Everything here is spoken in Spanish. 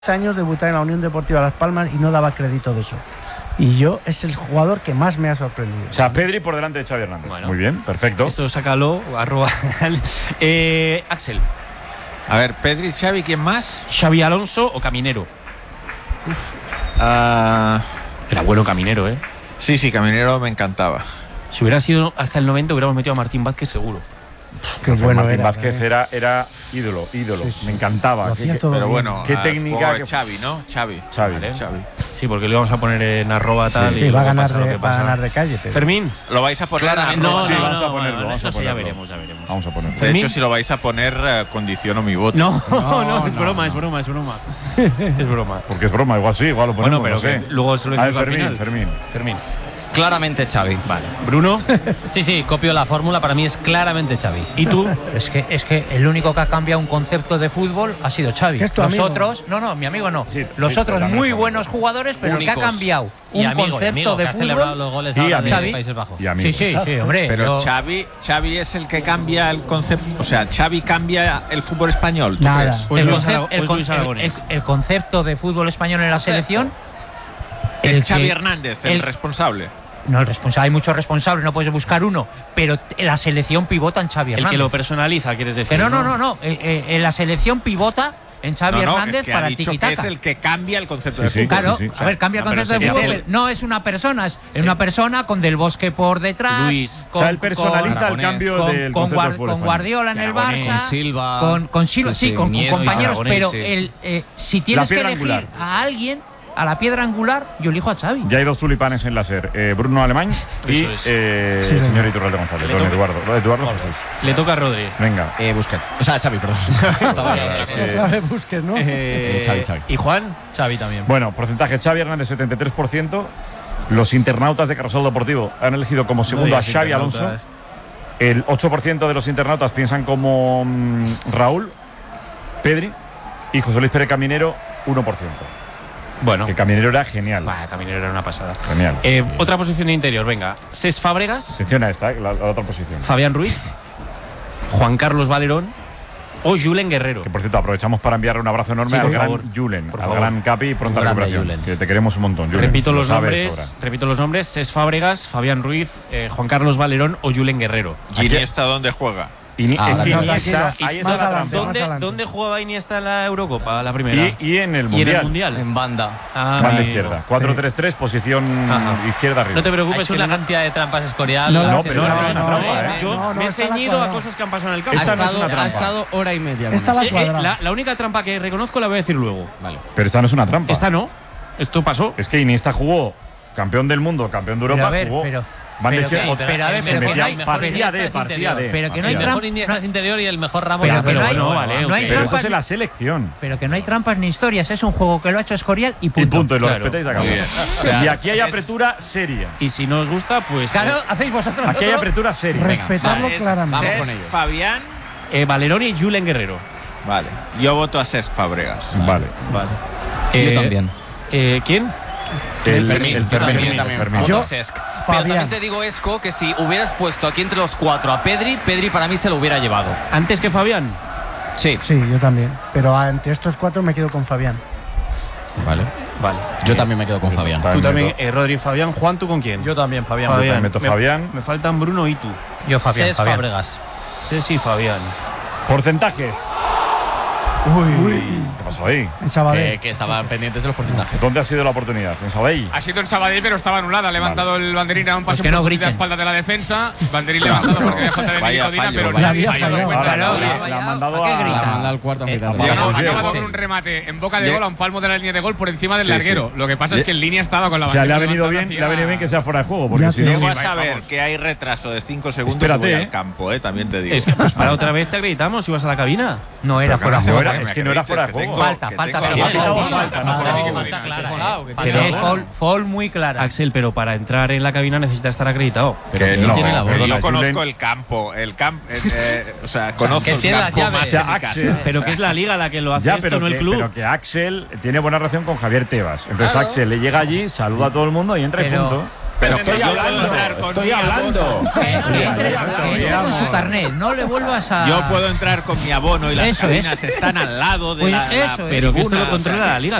años debutar en la Unión Deportiva Las Palmas y no daba crédito de eso. Y yo es el jugador que más me ha sorprendido. O sea, Pedri por delante de Xavi Hernández. Bueno, muy bien, perfecto. Esto sácalo, @ Axel. A ver, Pedri, Xavi, ¿quién más? Xavi Alonso o Caminero. Era bueno Caminero, ¿eh? Sí, Caminero me encantaba. Si hubiera sido hasta el 90 hubiéramos metido a Martín Vázquez seguro. Qué bueno Martín era. Vázquez era ídolo. Sí. Me encantaba. Lo hacía todo Pero bien. bueno, qué técnica. que Xavi, ¿no? Xavi. Vale. Xavi. Sí, porque lo íbamos a poner en @ tal. Sí, y va a luego ganar pasa lo que va a pasa. ganar de calle. Pero... Fermín. ¿Lo vais a poner? Claramente. No, Sí, no, vamos a no, ponerlo, no, vamos a no sé, ya ponerlo. veremos. Vamos a ponerlo. De Fermín. hecho, si lo vais a poner, condiciono mi voto. No, es broma. Es broma. Porque es broma, igual sí, igual lo ponemos. Bueno, pero no sé. que luego se lo A ver, decimos al Fermín. Fermín. Claramente Xavi. Vale. Bruno. Sí, copio la fórmula, para mí es claramente Xavi. ¿Y tú? Es que el único que ha cambiado un concepto de fútbol ha sido Xavi. ¿Que es tu Los amigo? otros, no, mi amigo no. Sí, Los sí, otros también muy es amigo. buenos jugadores, pero el que ha Únicos. cambiado Y un amigo, concepto de que ha celebrado fútbol. los goles Y ahora amigo. de Países Bajos. Y amigo. Sí, hombre. Pero yo- Xavi es el que cambia el concepto. O sea, Xavi cambia el fútbol español. ¿Tú Nada. crees? Pues el, Luis concep- Ara- el pues con- Luis Aragonés. el concepto de fútbol español en la selección. Es Xavi que- Hernández el responsable. No, el responsable, hay muchos responsables, no puedes buscar uno, pero la selección pivota en Xavi El Hernández. que lo personaliza, quieres decir. Que no. En la selección pivota en Xavi Hernández es que para ha el dicho que tiki-taka. es el que cambia el concepto Sí, de sí. fútbol. Claro, sí. a ver, cambia el No, pero concepto de sería fútbol. él. Pero no es una persona, es una persona con Del Bosque por detrás. Luis. O sea, él personaliza el Aragonés, cambio del con, concepto del fútbol español. Guardiola en el Aragonés, Barça, Silva, con Silva, sí, con Iniesta, compañeros, Aragonés, pero sí. si tienes que piedra elegir angular. a alguien, a la piedra angular, yo elijo a Xavi. Ya hay dos tulipanes en la SER. Bruno Alemán y Eso es. Sí, señor Iturralde González. Le Don toca- Eduardo Jesús. Le toca a Rodri. Venga. Busquets. O sea, Xavi, perdón. Otra vez Busquets, ¿no? Xavi. ¿Y Juan? Xavi también. Bueno, porcentaje Xavi Hernández 73%. Los internautas de Carrusel Deportivo han elegido como segundo a Xavi Alonso. El 8% de los internautas piensan como Raúl, Pedri y José Luis Pérez Caminero, 1%. Bueno. Que Caminero era genial. Vaya, Caminero era una pasada. Genial. Otra posición de interior, venga. Cés Fábregas, Atención a esta, la otra posición. Fabián Ruiz, Juan Carlos Valerón o Julen Guerrero. Que por cierto, aprovechamos para enviar un abrazo enorme Sí, al por gran favor. Julen, Por al favor. gran Capi y pronta Un grande recuperación. Julen. Que te queremos un montón, Julen. Repito Lo los sabes sobra. nombres. Cés Fábregas, Fabián Ruiz, Juan Carlos Valerón o Julen Guerrero. Iniesta, ¿dónde juega? Es que vale. Iniesta, ahí está Más la adelante, trampa. más adelante. ¿Dónde jugaba Iniesta en la Eurocopa, la primera? Y en el ¿Y en el Mundial. Mundial? En banda. Ah, Banda amigo. izquierda. 4-3-3, posición Ajá. izquierda arriba. No te Ha preocupes, hecho una una cantidad de trampas Escorial. No, No, pero no, esta es una no, trampa, no, ¿eh? Yo no, me he está la ceñido a cuadrada. cosas que han pasado en el campo. Esta no es una trampa. Ha estado hora y media. con Esta la nosotros. cuadrada. La única trampa que reconozco la voy a decir luego. Vale. Pero esta no es una trampa. Esta no. Esto pasó. Es que Iniesta jugó campeón del mundo, campeón de Europa, Pero a ver, jugó. pero- Van de pero Che- que- o- pero a ver, se pero que metía no hay- partida Iniesta de, es partida interior. de. Pero que no hay El partida. mejor Iniesta es interior y el mejor Ramos. Pero es que no hay- interior. bueno, vale, no hay ok. Pero eso trampas es en la selección. Pero que no hay trampas ni historias, es un juego que lo ha hecho Escorial y Y punto. punto, y lo Claro. respetáis, acabó. Muy bien. Y aquí hay apertura seria. Y si no os gusta, pues. Claro, hacéis vosotros. Aquí hay otro. apertura seria. Respetarlo Es claramente. Vamos Cesc, con ello. Fabián. Valerón y Julen Guerrero. Vale. Yo voto a Cesc Fábregas. Vale. Yo también. ¿Quién? El Fermín, el yo Fermín. también. Fermín. Yo- Voto Cesc. Pero Fabián. también te digo, Esco, que si hubieras puesto aquí entre los cuatro a Pedri para mí se lo hubiera llevado. ¿Antes que Fabián? Sí. Sí, yo también. Pero entre estos cuatro me quedo con Fabián. Vale. Vale. Yo también me quedo con Fabián. Tú también, Rodri, Fabián. Juan, ¿tú con quién? Yo también, Fabián. también meto Fabián. Me faltan Bruno y tú. Yo, Fabián. Cesc Fabián. Fábregas. Sí, Fabián. Porcentajes. Uy. ¿Qué pasó ahí? En Sabadell. Que estaban pendientes de los porcentajes. ¿Dónde ha sido la oportunidad? ¿En Sabadell? Ha sido en Sabadell, pero estaba anulada. Ha levantado el banderín a un paso que no por griten. la espalda de la defensa. Banderín levantado porque había falta de Vaya Miguel Codina, fallo, pero vaya nadie se ha fallo. dado cuenta. Ahora, Claro, la vaya, han mandado ¿a qué a. grita? Manda al cuarto. Vamos, Ha bien. acabado con un remate en boca de Le- gol a un palmo de la línea de gol por encima del Sí, larguero. sí. Lo que pasa es que en línea estaba con la O sea, le ha banderita venido bien, levantada le ha venido bien que sea fuera de juego, porque Ya si te no. digo. Llego a sí, saber vamos. que hay retraso de 5 segundos Espérate, y voy ¿eh? al campo, también te digo. Es que pues para otra vez te acreditamos si vas a la cabina. No era Pero fuera que de no juego. era- es que no era fuera de juego. Falta, falta, pero Ha pitado falta. falta, no fuera de juego. Falta clara, Pero es foul muy clara. Axel, pero para entrar en la cabina necesita estar acreditado. Pero que no, él tiene la pero bola. yo Perdona, conozco Julen. el campo, o sea, conozco que el tiene las campo llaves. más O sea, de mi Axel, casa. Pero O sea, que es la liga la que lo hace Ya, esto, pero no el club. que Axel tiene buena relación con Javier Tebas. Entonces Claro. Axel le llega allí, saluda a todo el mundo y entra y Pero- punto. Pero Estoy yo puedo hablando, entrar con estoy mi hablando. abono. Entre con su carnet, no le vuelvas a. Yo puedo entrar con mi abono y las Eso es. cabinas están al lado de Pues la eso es. Pero que esto tribuna, lo o sea controla que- la liga.